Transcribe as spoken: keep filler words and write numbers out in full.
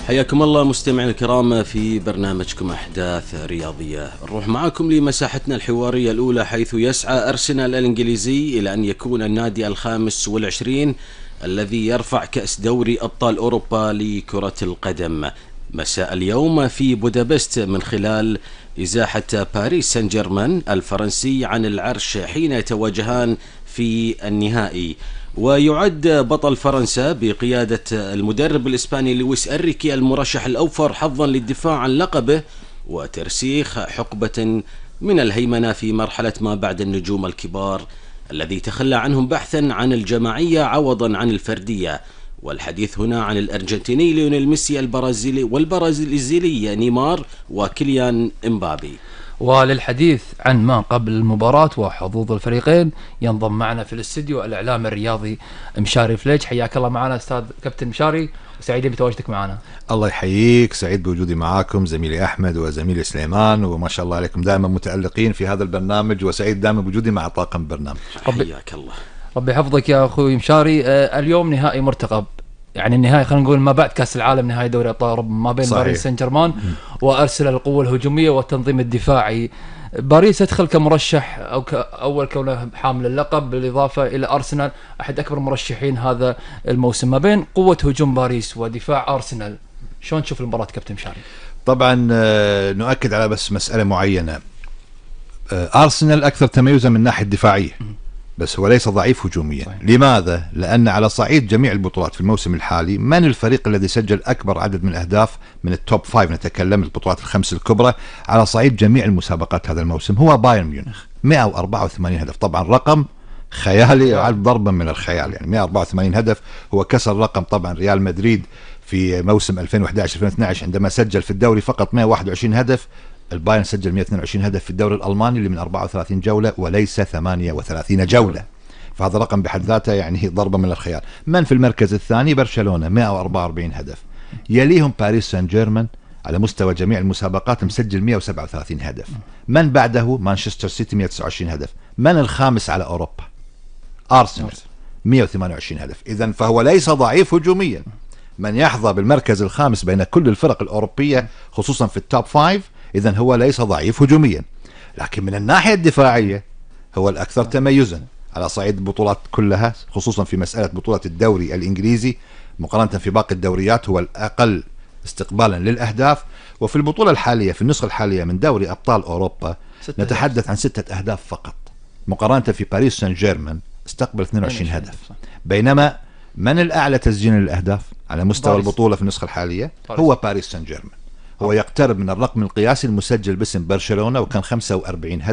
حياكم الله مستمعينا الكرام في برنامجكم أحداث رياضية. نروح معكم لمساحتنا الحوارية الأولى، حيث يسعى أرسنال الإنجليزي إلى أن يكون النادي الخامس والعشرين الذي يرفع كأس دوري أبطال أوروبا لكرة القدم مساء اليوم في بودابست، من خلال إزاحة باريس سان جيرمان الفرنسي عن العرش حين يتواجهان في النهائي. ويعد بطل فرنسا بقيادة المدرب الإسباني لويس أنريكي المرشح الأوفر حظا للدفاع عن لقبه وترسيخ حقبة من الهيمنة في مرحلة ما بعد النجوم الكبار الذي تخلى عنهم بحثا عن الجماعية عوضا عن الفردية. والحديث هنا عن الأرجنتيني ليونيل ميسي البرازيلي والبرازيلي نيمار وكيليان إمبابي. وللحديث عن ما قبل المباراة وحظوظ الفريقين ينضم معنا في الاستديو الإعلام الرياضي مشاري فليج. حياك الله معنا أستاذ كابتن مشاري، وسعيد بتواجدك معنا. الله يحييك، سعيد بوجودي معاكم زميلي أحمد وزميلي سليمان، وما شاء الله عليكم دائما متألقين في هذا البرنامج، وسعيد دائما بوجودي مع طاقم البرنامج. حياك الله. ربي يحفظك يا أخوي مشاري. آه اليوم نهائي مرتقب، يعني النهائي خلينا نقول ما بعد كأس العالم، نهائي دوري أبطال أوروبا ما بين صحيح. باريس سان جيرمان وأرسنال القوة الهجومية والتنظيم الدفاعي. باريس يدخل كمرشح أو كأول كونه حامل اللقب، بالإضافة إلى أرسنال أحد أكبر مرشحين هذا الموسم. ما بين قوة هجوم باريس ودفاع أرسنال، شلون تشوف المباراة كابتن مشاري؟ طبعا نؤكد على بس مسألة معينة، أرسنال أكثر تميزا من ناحية دفاعية، بس هو ليس ضعيف هجوميا. صحيح. لماذا؟ لأن على صعيد جميع البطولات في الموسم الحالي، من الفريق الذي سجل أكبر عدد من الأهداف من التوب فايف، نتكلم البطولات الخمس الكبرى على صعيد جميع المسابقات هذا الموسم، هو بايرن ميونخ مئة وأربعة وثمانين هدف. طبعا رقم خيالي يعد ضربا من الخيال، يعني مئة وأربعة وثمانين هدف هو كسر رقم طبعا ريال مدريد في موسم ألفين وأحد عشر ألفين واثني عشر عندما سجل في الدوري فقط مئة وواحد وعشرين هدف. البايرن سجل مئة واثنين وعشرين هدف في الدوري الألماني اللي من أربعة وثلاثين جولة وليس ثمانية وثلاثين جولة، فهذا رقم بحد ذاته يعني ضربة من الخيال. من في المركز الثاني؟ برشلونة مئة وأربعة وأربعين هدف، يليهم باريس سان جيرمان على مستوى جميع المسابقات مسجل مئة وسبعة وثلاثين هدف. من بعده؟ مانشستر سيتي مئة وتسعة وعشرين هدف. من الخامس على أوروبا؟ أرسنال مئة وثمانية وعشرين هدف. إذن فهو ليس ضعيف هجوميا. من يحظى بالمركز الخامس بين كل الفرق الأوروبية خصوصا في التوب فايف، إذن هو ليس ضعيف هجوميا، لكن من الناحية الدفاعية هو الأكثر تميزا على صعيد البطولات كلها، خصوصا في مسألة بطولة الدوري الإنجليزي مقارنة في باقي الدوريات هو الأقل استقبالا للأهداف. وفي البطولة الحالية في النسخة الحالية من دوري أبطال أوروبا نتحدث عن ستة أهداف فقط، مقارنة في باريس سان جيرمان استقبل اثنين وعشرين هدف. بينما من الأعلى تسجيلا للأهداف على مستوى باريس. البطولة في النسخة الحالية باريس. هو باريس سان جيرمان، هو يقترب من الرقم القياسي المسجل باسم برشلونة وكان خمسة وأربعين هدف.